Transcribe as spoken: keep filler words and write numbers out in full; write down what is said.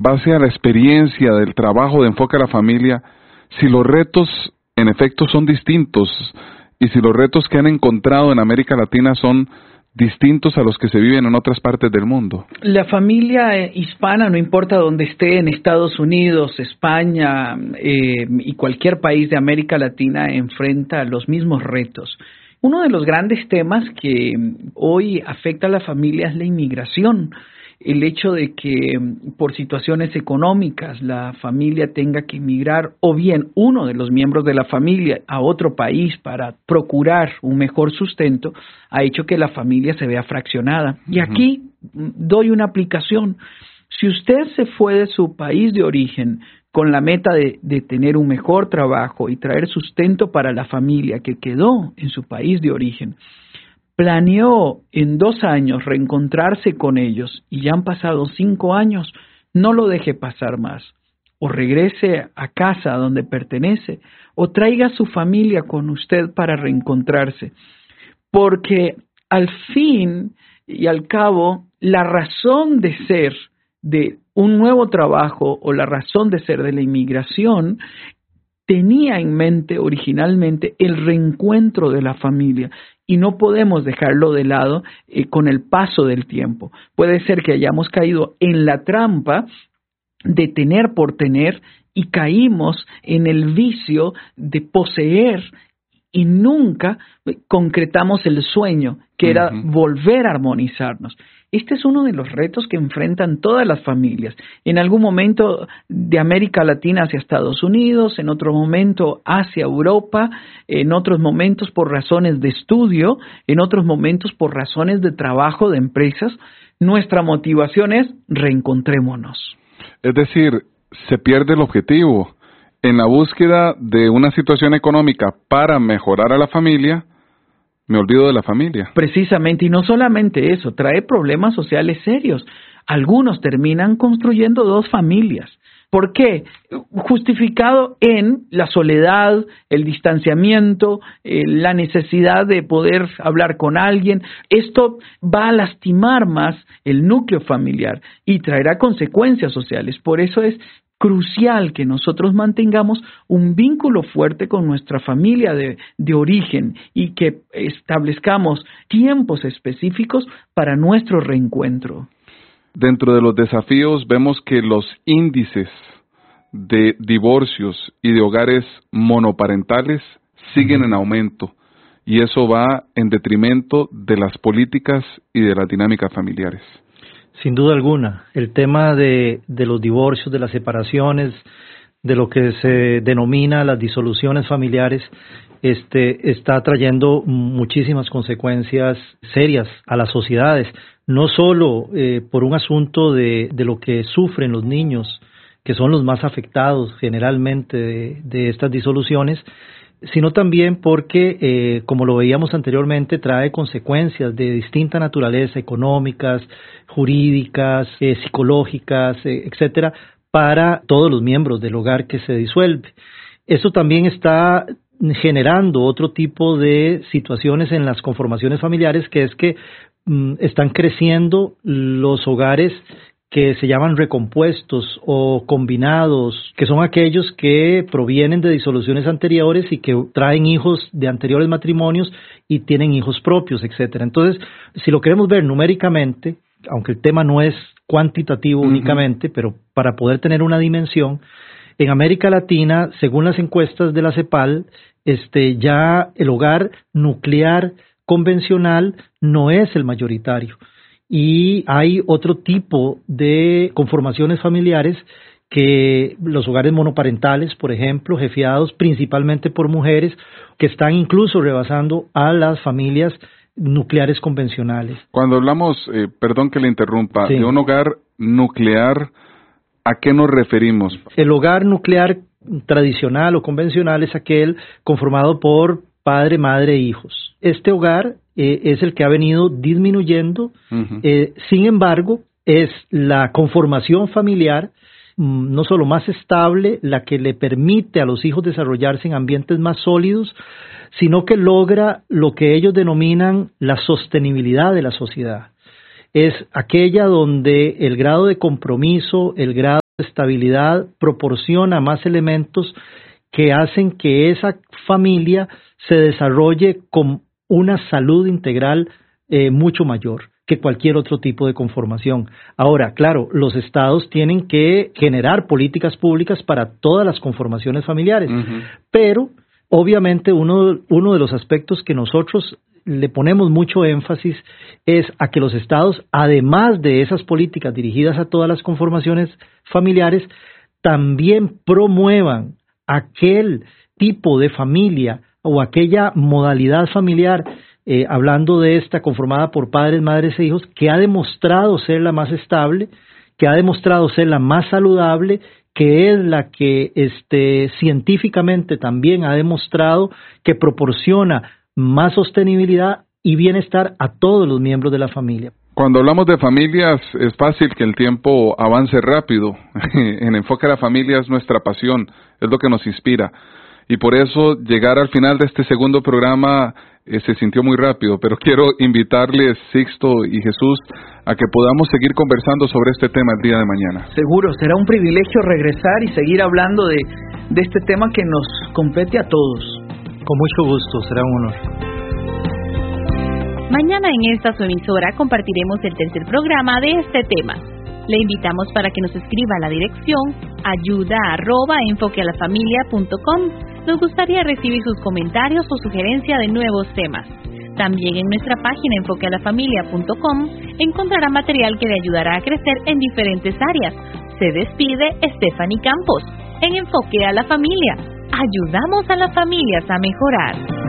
base a la experiencia del trabajo de enfoque a la familia, si los retos en efecto son distintos y si los retos que han encontrado en América Latina son distintos a los que se viven en otras partes del mundo. La familia hispana, no importa dónde esté, en Estados Unidos, España eh, y cualquier país de América Latina, enfrenta los mismos retos. Uno de los grandes temas que hoy afecta a la familia es la inmigración. El hecho de que por situaciones económicas la familia tenga que emigrar, o bien uno de los miembros de la familia a otro país para procurar un mejor sustento, ha hecho que la familia se vea fraccionada. Y aquí doy una aplicación. Si usted se fue de su país de origen con la meta de, de tener un mejor trabajo y traer sustento para la familia que quedó en su país de origen, planeó en dos años reencontrarse con ellos y ya han pasado cinco años, no lo deje pasar más. O regrese a casa donde pertenece o traiga a su familia con usted para reencontrarse. Porque al fin y al cabo, la razón de ser de un nuevo trabajo o la razón de ser de la inmigración tenía en mente originalmente el reencuentro de la familia. Y no podemos dejarlo de lado eh, con el paso del tiempo. Puede ser que hayamos caído en la trampa de tener por tener y caímos en el vicio de poseer y nunca concretamos el sueño, que era uh-huh. volver a armonizarnos. Este es uno de los retos que enfrentan todas las familias. En algún momento de América Latina hacia Estados Unidos, en otro momento hacia Europa, en otros momentos por razones de estudio, en otros momentos por razones de trabajo de empresas. Nuestra motivación es reencontrémonos. Es decir, se pierde el objetivo. En la búsqueda de una situación económica para mejorar a la familia, me olvido de la familia. Precisamente, y no solamente eso, trae problemas sociales serios. Algunos terminan construyendo dos familias. ¿Por qué? Justificado en la soledad, el distanciamiento, eh, la necesidad de poder hablar con alguien. Esto va a lastimar más el núcleo familiar y traerá consecuencias sociales. Por eso es crucial que nosotros mantengamos un vínculo fuerte con nuestra familia de, de origen y que establezcamos tiempos específicos para nuestro reencuentro. Dentro de los desafíos vemos que los índices de divorcios y de hogares monoparentales siguen en aumento y eso va en detrimento de las políticas y de las dinámicas familiares. Sin duda alguna, el tema de, de los divorcios, de las separaciones, de lo que se denomina las disoluciones familiares, este, está trayendo muchísimas consecuencias serias a las sociedades, no solo eh, por un asunto de, de lo que sufren los niños, que son los más afectados generalmente de, de estas disoluciones, sino también porque, eh, como lo veíamos anteriormente, trae consecuencias de distinta naturaleza, económicas, jurídicas, eh, psicológicas, eh, etcétera, para todos los miembros del hogar que se disuelve. Eso también está generando otro tipo de situaciones en las conformaciones familiares, que es que mm, están creciendo los hogares que se llaman recompuestos o combinados, que son aquellos que provienen de disoluciones anteriores y que traen hijos de anteriores matrimonios y tienen hijos propios, etcétera. Entonces, si lo queremos ver numéricamente, aunque el tema no es cuantitativo uh-huh. únicamente, pero para poder tener una dimensión, en América Latina, según las encuestas de la CEPAL, este, ya el hogar nuclear convencional no es el mayoritario. Y hay otro tipo de conformaciones familiares que los hogares monoparentales, por ejemplo, jefiados principalmente por mujeres, que están incluso rebasando a las familias nucleares convencionales. Cuando hablamos, eh, perdón que le interrumpa, sí. de un hogar nuclear, ¿a qué nos referimos? El hogar nuclear tradicional o convencional es aquel conformado por padre, madre e hijos. Este hogar eh, es el que ha venido disminuyendo, uh-huh. eh, sin embargo, es la conformación familiar mm, no solo más estable, la que le permite a los hijos desarrollarse en ambientes más sólidos, sino que logra lo que ellos denominan la sostenibilidad de la sociedad. Es aquella donde el grado de compromiso, el grado estabilidad proporciona más elementos que hacen que esa familia se desarrolle con una salud integral eh, mucho mayor que cualquier otro tipo de conformación. Ahora, claro, los estados tienen que generar políticas públicas para todas las conformaciones familiares, uh-huh. pero obviamente uno, uno de los aspectos que nosotros le ponemos mucho énfasis es a que los estados, además de esas políticas dirigidas a todas las conformaciones familiares, también promuevan aquel tipo de familia o aquella modalidad familiar, eh, hablando de esta conformada por padres, madres e hijos, que ha demostrado ser la más estable, que ha demostrado ser la más saludable, que es la que este, científicamente también ha demostrado que proporciona más sostenibilidad y bienestar a todos los miembros de la familia. Cuando hablamos de familias, es fácil que el tiempo avance rápido. En Enfoque a la Familia es nuestra pasión, es lo que nos inspira. Y por eso llegar al final de este segundo programa eh, se sintió muy rápido, pero quiero invitarles, Sixto y Jesús, a que podamos seguir conversando sobre este tema el día de mañana. Seguro, será un privilegio regresar y seguir hablando de, de este tema que nos compete a todos. Con mucho gusto, será un honor. Mañana en esta su emisora compartiremos el tercer programa de este tema. Le invitamos para que nos escriba a la dirección ayuda arroba enfoquealafamilia punto com. Nos gustaría recibir sus comentarios o sugerencia de nuevos temas. También en nuestra página enfoque a la familia punto com encontrará material que le ayudará a crecer en diferentes áreas. Se despide Stephanie Campos en Enfoque a la Familia. Ayudamos a las familias a mejorar.